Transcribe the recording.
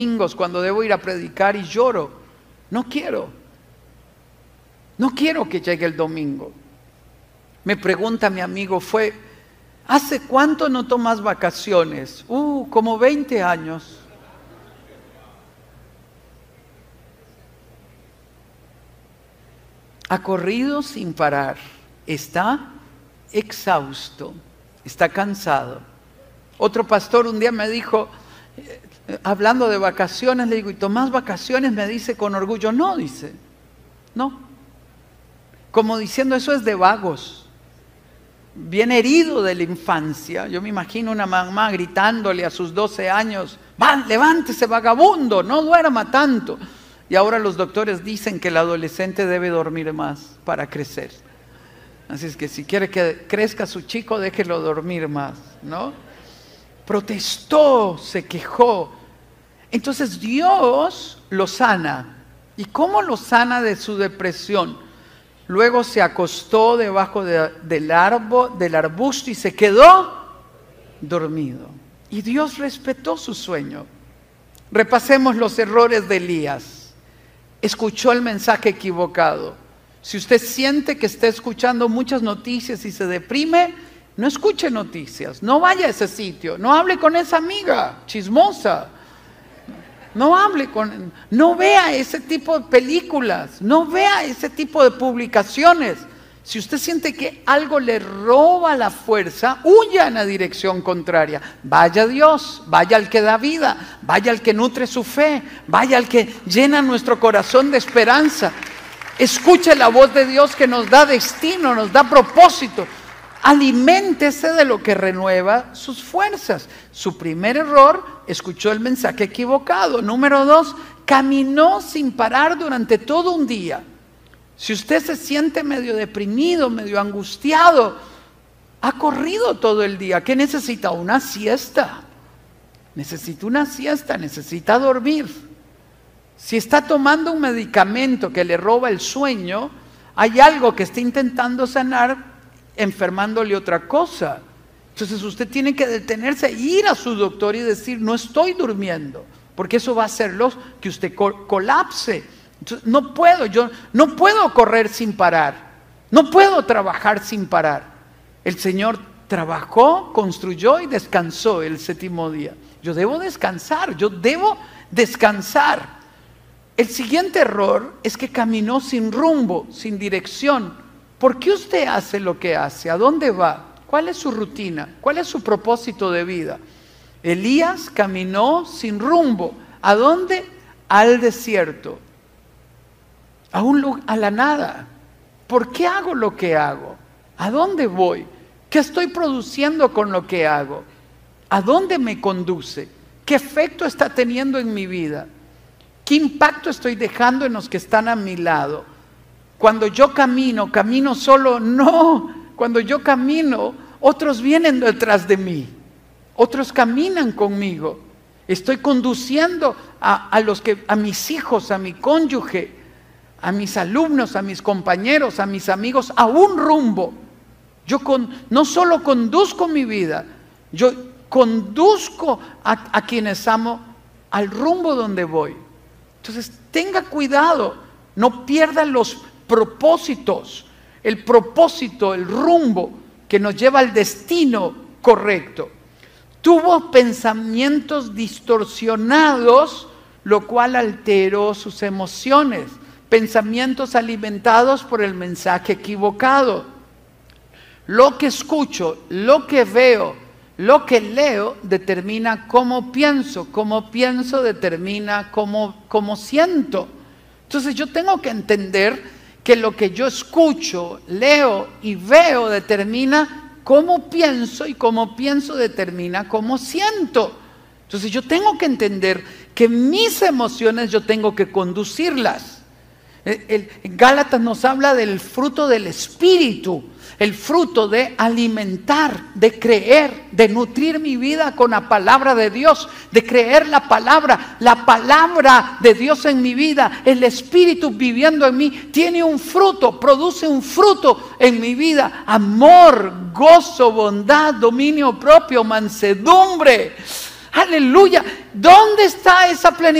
domingos cuando debo ir a predicar y lloro. No quiero que llegue el domingo. Me pregunta mi amigo, ¿hace cuánto no tomas vacaciones? Como 20 años. Ha corrido sin parar, está exhausto, está cansado. Otro pastor un día me dijo, hablando de vacaciones, le digo, ¿y tomás vacaciones? Me dice con orgullo, no, dice, no. Como diciendo, eso es de vagos. Bien herido de la infancia. Yo me imagino una mamá gritándole a sus 12 años, levántese vagabundo, no duerma tanto. Y ahora los doctores dicen que el adolescente debe dormir más para crecer. Así es que si quiere que crezca su chico, déjelo dormir más, ¿no? Protestó, se quejó. Entonces Dios lo sana. ¿Y cómo lo sana de su depresión? Luego se acostó debajo del arbusto y se quedó dormido. Y Dios respetó su sueño. Repasemos los errores de Elías. Escuchó el mensaje equivocado. Si usted siente que está escuchando muchas noticias y se deprime, no escuche noticias, no vaya a ese sitio, no hable con esa amiga chismosa, no vea ese tipo de películas, no vea ese tipo de publicaciones. Si usted siente que algo le roba la fuerza, huya en la dirección contraria. Vaya a Dios, vaya al que da vida, vaya al que nutre su fe, vaya al que llena nuestro corazón de esperanza. Escuche la voz de Dios que nos da destino, nos da propósito. Aliméntese de lo que renueva sus fuerzas. Su primer error, escuchó el mensaje equivocado. Número 2, caminó sin parar durante todo un día. Si usted se siente medio deprimido, medio angustiado, ha corrido todo el día, ¿qué necesita? Una siesta. Necesita una siesta, necesita dormir. Si está tomando un medicamento que le roba el sueño, hay algo que está intentando sanar, enfermándole otra cosa. Entonces usted tiene que detenerse, ir a su doctor y decir, no estoy durmiendo, porque eso va a hacerlo que usted colapse. Entonces, yo no puedo correr sin parar, no puedo trabajar sin parar. El Señor trabajó, construyó y descansó el séptimo día. Yo debo descansar. El siguiente error es que caminó sin rumbo, sin dirección. ¿Por qué usted hace lo que hace? ¿A dónde va? ¿Cuál es su rutina? ¿Cuál es su propósito de vida? Elías caminó sin rumbo. ¿A dónde? Al desierto. A la nada. ¿Por qué hago lo que hago? ¿A dónde voy? ¿Qué estoy produciendo con lo que hago? ¿A dónde me conduce? ¿Qué efecto está teniendo en mi vida? ¿Qué impacto estoy dejando en los que están a mi lado? Cuando yo camino solo, no. Cuando yo camino, otros vienen detrás de mí. Otros caminan conmigo. Estoy conduciendo a mis hijos, a mi cónyuge, a mis alumnos, a mis compañeros, a mis amigos, a un rumbo. Yo no solo conduzco mi vida, yo conduzco a quienes amo al rumbo donde voy. Entonces tenga cuidado, no pierda los propósitos, el propósito, el rumbo que nos lleva al destino correcto. Tuvo pensamientos distorsionados, lo cual alteró sus emociones. Pensamientos alimentados por el mensaje equivocado. Lo que escucho, lo que veo, lo que leo determina cómo pienso determina cómo siento. Entonces yo tengo que entender que lo que yo escucho, leo y veo determina cómo pienso y cómo pienso determina cómo siento. Entonces yo tengo que entender que mis emociones yo tengo que conducirlas. En Gálatas nos habla del fruto del Espíritu, el fruto de alimentar, de creer, de nutrir mi vida con la palabra de Dios, de creer la palabra de Dios en mi vida, el Espíritu viviendo en mí, tiene un fruto, produce un fruto en mi vida: amor, gozo, bondad, dominio propio, mansedumbre. Aleluya. ¿Dónde está esa plenitud?